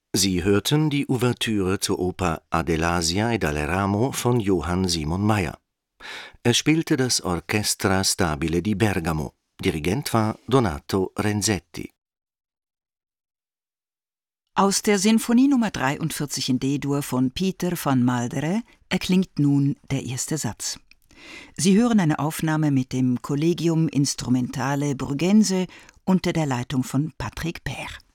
Sie hörten die Ouvertüre zur Oper Adelasia e Daleramo von Johann Simon Mayr. Es spielte das Orchestra Stabile di Bergamo. Dirigent war Donato Renzetti. Aus der Sinfonie Nummer 43 in D-Dur von Pieter van Maldere erklingt nun der erste Satz. Sie hören eine Aufnahme mit dem Collegium Instrumentale Bruggense unter der Leitung von Patrick Peer.